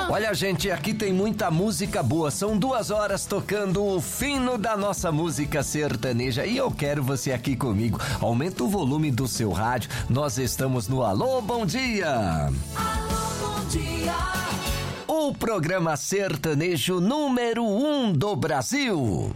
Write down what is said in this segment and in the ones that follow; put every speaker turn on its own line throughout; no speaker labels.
Olha, gente, aqui tem muita música boa. São 2 horas tocando o fino da nossa música sertaneja. E eu quero você aqui comigo. Aumenta o volume do seu rádio. Nós estamos no Alô, Bom Dia.
Alô, bom dia.
O programa sertanejo número 1 do Brasil.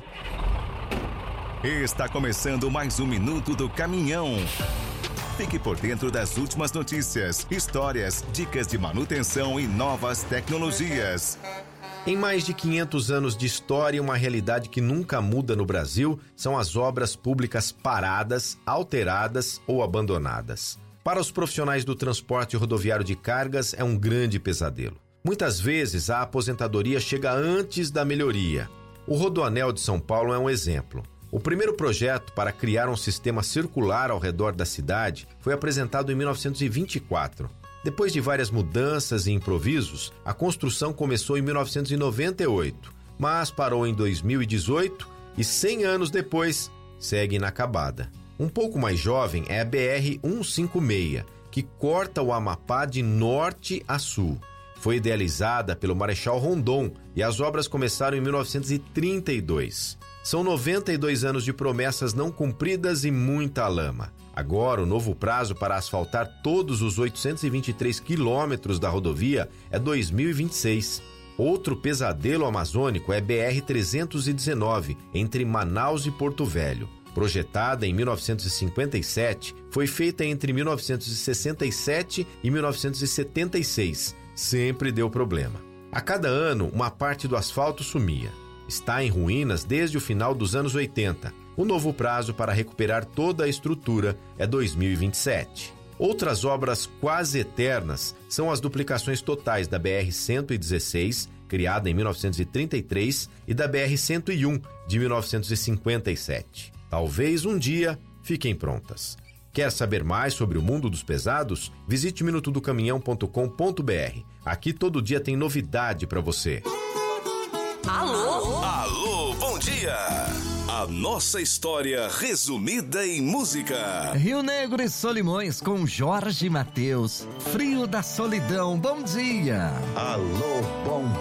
Está começando mais um Minuto do Caminhão. Fique por dentro das últimas notícias, histórias, dicas de manutenção e novas tecnologias.
Em mais de 500 anos de história, uma realidade que nunca muda no Brasil são as obras públicas paradas, alteradas ou abandonadas. Para os profissionais do transporte rodoviário de cargas, é um grande pesadelo. Muitas vezes, a aposentadoria chega antes da melhoria. O Rodoanel de São Paulo é um exemplo. O primeiro projeto para criar um sistema circular ao redor da cidade foi apresentado em 1924. Depois de várias mudanças e improvisos, a construção começou em 1998, mas parou em 2018 e 100 anos depois segue inacabada. Um pouco mais jovem é a BR-156, que corta o Amapá de norte a sul. Foi idealizada pelo Marechal Rondon e as obras começaram em 1932. São 92 anos de promessas não cumpridas e muita lama. Agora, o novo prazo para asfaltar todos os 823 quilômetros da rodovia é 2026. Outro pesadelo amazônico é BR-319, entre Manaus e Porto Velho. Projetada em 1957, foi feita entre 1967 e 1976. Sempre deu problema. A cada ano, uma parte do asfalto sumia. Está em ruínas desde o final dos anos 80. O novo prazo para recuperar toda a estrutura é 2027. Outras obras quase eternas são as duplicações totais da BR-116, criada em 1933, e da BR-101, de 1957. Talvez um dia fiquem prontas. Quer saber mais sobre o mundo dos pesados? Visite minutodocaminhão.com.br. Aqui todo dia tem novidade para você.
Alô?
Alô, bom dia! A nossa história resumida em música.
Rio Negro e Solimões com Jorge Mateus. Frio da Solidão. Bom dia.
Alô, bom